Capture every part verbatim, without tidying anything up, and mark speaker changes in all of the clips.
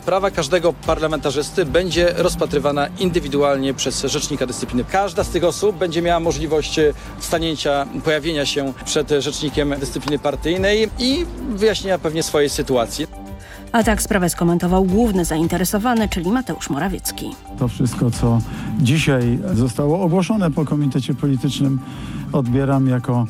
Speaker 1: Sprawa każdego parlamentarzysty będzie rozpatrywana indywidualnie przez rzecznika dyscypliny. Każda z tych osób będzie miała możliwość stanięcia, pojawienia się przed rzecznikiem dyscypliny partyjnej i wyjaśnienia pewnie swojej sytuacji.
Speaker 2: A tak sprawę skomentował główny zainteresowany, czyli Mateusz Morawiecki.
Speaker 3: To wszystko, co dzisiaj zostało ogłoszone po komitecie politycznym, odbieram jako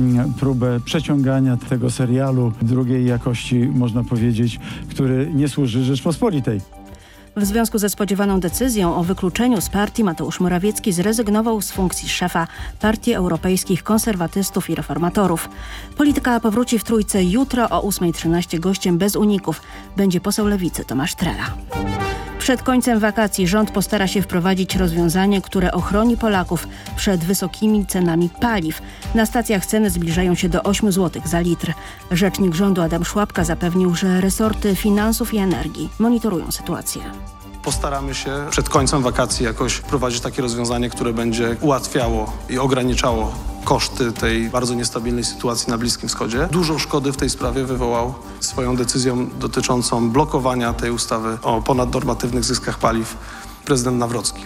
Speaker 3: próbę przeciągania tego serialu drugiej jakości, można powiedzieć, który nie służy Rzeczpospolitej.
Speaker 2: W związku ze spodziewaną decyzją o wykluczeniu z partii Mateusz Morawiecki zrezygnował z funkcji szefa Partii Europejskich Konserwatystów i Reformatorów. Polityka powróci w Trójce jutro o ósma trzynaście. Gościem bez uników będzie poseł Lewicy Tomasz Trela. Przed końcem wakacji rząd postara się wprowadzić rozwiązanie, które ochroni Polaków przed wysokimi cenami paliw. Na stacjach ceny zbliżają się do ośmiu złotych za litr. Rzecznik rządu Adam Szłapka zapewnił, że resorty finansów i energii monitorują sytuację.
Speaker 4: Postaramy się przed końcem wakacji jakoś wprowadzić takie rozwiązanie, które będzie ułatwiało i ograniczało koszty tej bardzo niestabilnej sytuacji na Bliskim Wschodzie. Dużo szkody w tej sprawie wywołał swoją decyzją dotyczącą blokowania tej ustawy o ponadnormatywnych zyskach paliw prezydent Nawrocki.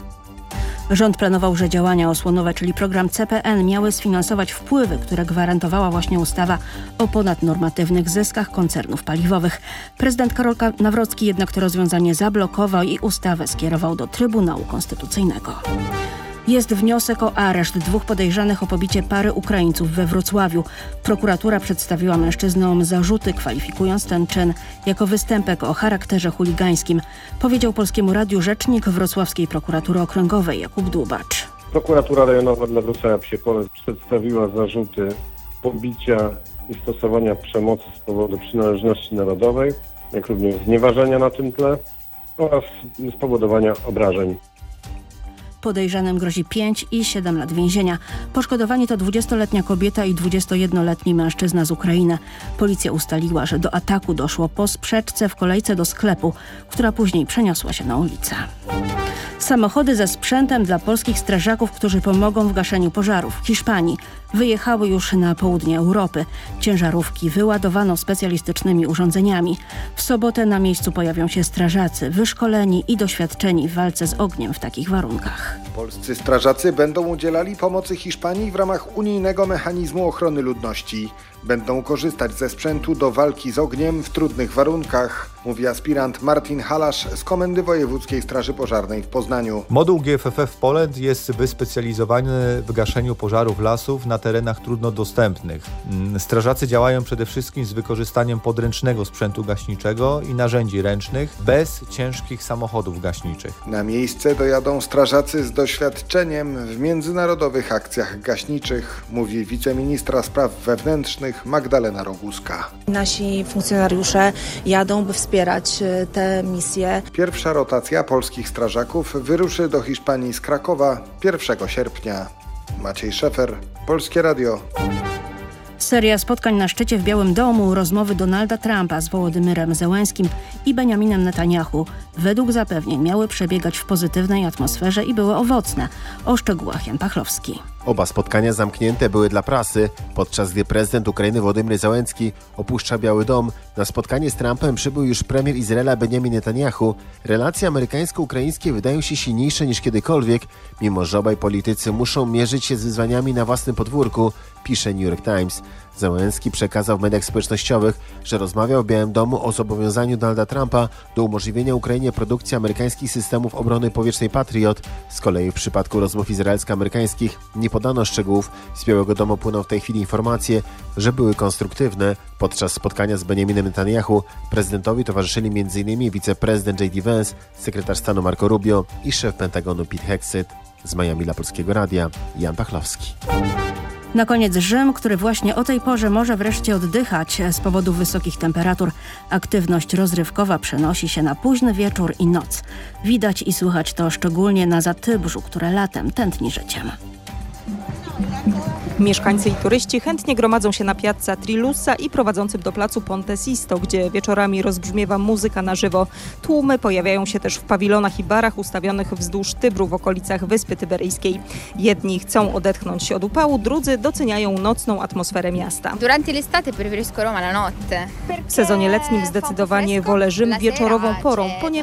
Speaker 2: Rząd planował, że działania osłonowe, czyli program C P N, miały sfinansować wpływy, które gwarantowała właśnie ustawa o ponadnormatywnych zyskach koncernów paliwowych. Prezydent Karol Nawrocki jednak to rozwiązanie zablokował i ustawę skierował do Trybunału Konstytucyjnego. Jest wniosek o areszt dwóch podejrzanych o pobicie pary Ukraińców we Wrocławiu. Prokuratura przedstawiła mężczyznom zarzuty, kwalifikując ten czyn jako występek o charakterze chuligańskim, powiedział Polskiemu Radiu rzecznik Wrocławskiej Prokuratury Okręgowej Jakub Dłubacz.
Speaker 5: Prokuratura Rejonowa dla Wrocławia Psie-Pole przedstawiła zarzuty pobicia i stosowania przemocy z powodu przynależności narodowej, jak również znieważenia na tym tle oraz spowodowania obrażeń.
Speaker 2: Podejrzanym grozi pięć i siedem lat więzienia. Poszkodowani to dwudziestoletnia kobieta i dwudziestojednoletni mężczyzna z Ukrainy. Policja ustaliła, że do ataku doszło po sprzeczce w kolejce do sklepu, która później przeniosła się na ulicę. Samochody ze sprzętem dla polskich strażaków, którzy pomogą w gaszeniu pożarów w Hiszpanii, wyjechały już na południe Europy. Ciężarówki wyładowano specjalistycznymi urządzeniami. W sobotę na miejscu pojawią się strażacy, wyszkoleni i doświadczeni w walce z ogniem w takich warunkach.
Speaker 6: Polscy strażacy będą udzielali pomocy Hiszpanii w ramach unijnego mechanizmu ochrony ludności. Będą korzystać ze sprzętu do walki z ogniem w trudnych warunkach, mówi aspirant Martin Halasz z Komendy Wojewódzkiej Straży Pożarnej w Poznaniu.
Speaker 7: Moduł G F F F Poland jest wyspecjalizowany w gaszeniu pożarów lasów na terenach trudno dostępnych. Strażacy działają przede wszystkim z wykorzystaniem podręcznego sprzętu gaśniczego i narzędzi ręcznych, bez ciężkich samochodów gaśniczych.
Speaker 6: Na miejsce dojadą strażacy z doświadczeniem w międzynarodowych akcjach gaśniczych, mówi wiceministra spraw wewnętrznych Magdalena Roguska.
Speaker 8: Nasi funkcjonariusze jadą, by wspierać te misje.
Speaker 6: Pierwsza rotacja polskich strażaków wyruszy do Hiszpanii z Krakowa pierwszego sierpnia. Maciej Szefer, Polskie Radio.
Speaker 2: Seria spotkań na szczycie w Białym Domu, rozmowy Donalda Trumpa z Wołodymyrem Zełenskim i Benjaminem Netanyahu według zapewnień miały przebiegać w pozytywnej atmosferze i były owocne. O szczegółach Jan Pachlowski.
Speaker 9: Oba spotkania zamknięte były dla prasy, podczas gdy prezydent Ukrainy Wołodymyr Zełenski opuszcza Biały Dom. Na spotkanie z Trumpem przybył już premier Izraela Benjamin Netanyahu. Relacje amerykańsko-ukraińskie wydają się silniejsze niż kiedykolwiek, mimo że obaj politycy muszą mierzyć się z wyzwaniami na własnym podwórku, pisze New York Times. Zełenski przekazał w mediach społecznościowych, że rozmawiał w Białym Domu o zobowiązaniu Donalda Trumpa do umożliwienia Ukrainie produkcji amerykańskich systemów obrony powietrznej Patriot. Z kolei w przypadku rozmów izraelsko-amerykańskich nie podano szczegółów. Z Białego Domu płyną w tej chwili informacje, że były konstruktywne. Podczas spotkania z Benjaminem Netanyahu prezydentowi towarzyszyli m in wiceprezydent J D Vance, sekretarz stanu Marco Rubio i szef Pentagonu Pete Hegseth. Z Miami dla Polskiego Radia Jan Pachlowski.
Speaker 2: Na koniec Rzym, który właśnie o tej porze może wreszcie oddychać z powodu wysokich temperatur. Aktywność rozrywkowa przenosi się na późny wieczór i noc. Widać i słychać to szczególnie na Zatybrzu, które latem tętni życiem.
Speaker 10: Mieszkańcy i turyści chętnie gromadzą się na Piazza Trilussa i prowadzącym do placu Ponte Sisto, gdzie wieczorami rozbrzmiewa muzyka na żywo. Tłumy pojawiają się też w pawilonach i barach ustawionych wzdłuż Tybru w okolicach Wyspy Tyberyjskiej. Jedni chcą odetchnąć się od upału, drudzy doceniają nocną atmosferę miasta. W sezonie letnim zdecydowanie wolę Rzym wieczorową porą, ponieważ